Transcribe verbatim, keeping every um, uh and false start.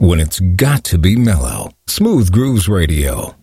when it's got to be mellow. Smooth Grooves Radio.